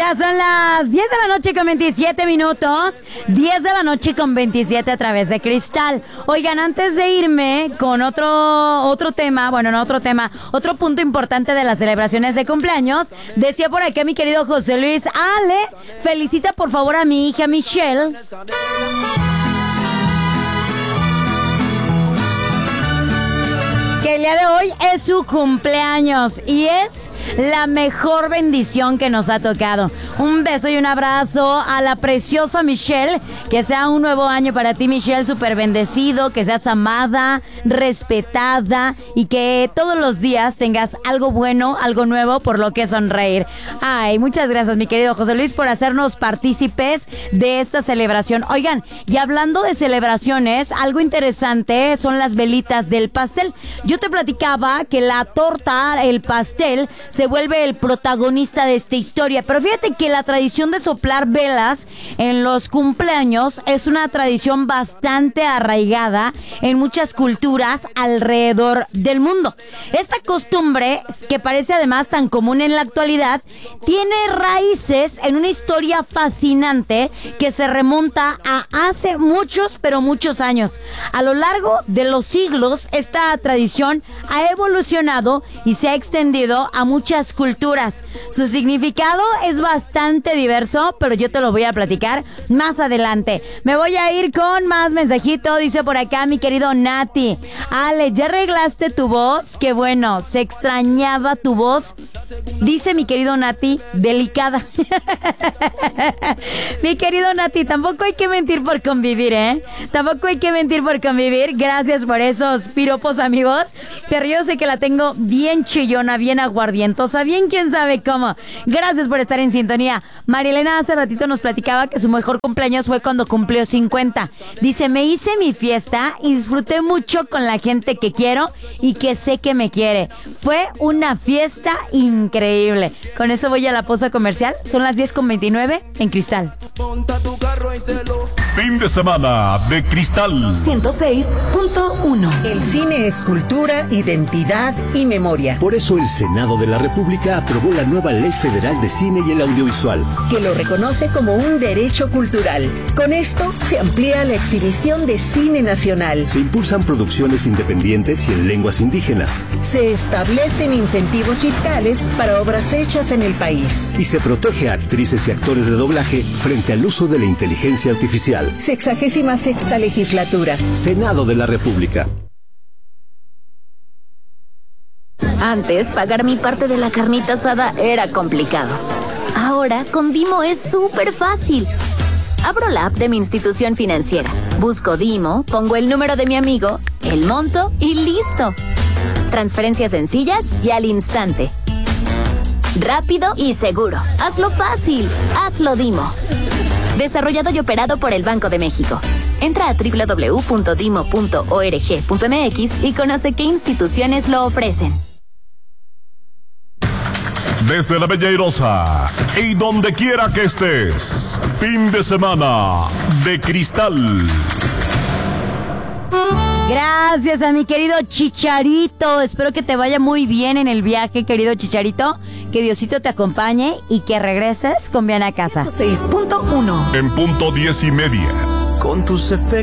Ya son las 10 de la noche con 27 minutos. 10 de la noche con 27 a través de Cristal. Oigan, antes de irme con otro tema, bueno, no otro tema, otro punto importante de las celebraciones de cumpleaños, decía por aquí mi querido José Luis, Ale, felicita por favor a mi hija Michelle. Que el día de hoy es su cumpleaños y es la mejor bendición que nos ha tocado. Un beso y un abrazo a la preciosa Michelle. Que sea un nuevo año para ti, Michelle, súper bendecido, que seas amada, respetada y que todos los días tengas algo bueno, algo nuevo por lo que sonreír. Ay, muchas gracias, mi querido José Luis, por hacernos partícipes de esta celebración. Oigan, y hablando de celebraciones, algo interesante son las velitas del pastel. Yo te platicaba que la torta, el pastel, se vuelve el protagonista de esta historia. Pero fíjate que la tradición de soplar velas en los cumpleaños es una tradición bastante arraigada en muchas culturas alrededor del mundo. Esta costumbre, que parece además tan común en la actualidad, tiene raíces en una historia fascinante que se remonta a hace muchos, pero muchos años. A lo largo de los siglos, esta tradición ha evolucionado y se ha extendido a muchas culturas. Su significado es bastante diverso, pero yo te lo voy a platicar más adelante. Me voy a ir con más mensajito. Dice por acá mi querido Nati: Ale, ¿ya arreglaste tu voz? Qué bueno, se extrañaba tu voz. Dice mi querido Nati, delicada. Mi querido Nati, tampoco hay que mentir por convivir, ¿eh? Tampoco hay que mentir por convivir. Gracias por esos piropos, amigos. Pero yo sé que la tengo bien chillona, bien aguardientosa, bien quién sabe cómo. Gracias por estar en sintonía. Marielena hace ratito nos platicaba que su mejor cumpleaños fue cuando cumplió 50. Dice, me hice mi fiesta y disfruté mucho con la gente que quiero y que sé que me quiere. Fue una fiesta increíble. Con eso voy a la pausa comercial. Son las 10:29 en Cristal. Fin de semana de Cristal 106.1. El cine es cultura, identidad y memoria. Por eso el Senado de la República aprobó la nueva Ley Federal de Cine y el Audiovisual, que lo reconoce como un derecho cultural. Con esto se amplía la exhibición de cine nacional. Se impulsan producciones independientes y en lenguas indígenas. Se establecen incentivos fiscales para obras hechas en el país. Y se protege a actrices y actores de doblaje frente al uso de la inteligencia artificial. 66ª legislatura. Senado de la República. Antes, pagar mi parte de la carnita asada era complicado. Ahora, con Dimo es súper fácil. Abro la app de mi institución financiera, busco Dimo, pongo el número de mi amigo, el monto y listo. Transferencias sencillas y al instante. Rápido y seguro. Hazlo fácil. Hazlo Dimo. Desarrollado y operado por el Banco de México. Entra a www.dimo.org.mx y conoce qué instituciones lo ofrecen. Desde la Bella Airosa y donde quiera que estés, fin de semana de Cristal. Gracias a mi querido Chicharito. Espero que te vaya muy bien en el viaje, querido Chicharito. Que Diosito te acompañe y que regreses con bien a casa. 6.1. En punto 10:30. Con tus efectos.